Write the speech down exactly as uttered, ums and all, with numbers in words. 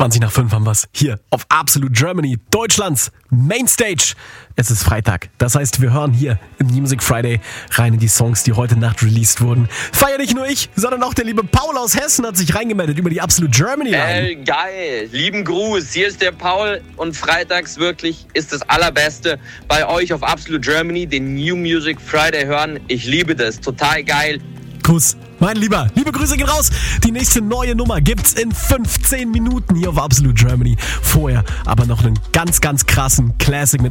zwanzig nach fünf haben wir's. Hier auf Absolute Germany, Deutschlands Mainstage. Es ist Freitag. Das heißt, wir hören hier im Music Friday rein in die Songs, die heute Nacht released wurden. Feier nicht nur ich, sondern auch der liebe Paul aus Hessen hat sich reingemeldet über die Absolute Germany Line. Äh, geil. Lieben Gruß. Hier ist der Paul und freitags wirklich ist das Allerbeste bei euch auf Absolute Germany, den New Music Friday hören. Ich liebe das. Total geil. Kuss, mein Lieber. Liebe Grüße gehen raus. Die nächste neue Nummer gibt's in fünfzehn Minuten hier auf Absolute Germany. Vorher aber noch einen ganz, ganz krassen Classic mit